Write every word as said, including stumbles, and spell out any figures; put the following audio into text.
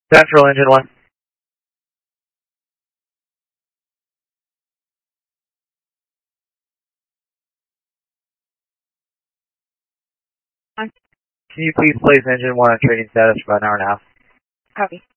Central engine one. Can you please place engine one on training status for about an hour and a half? Copy.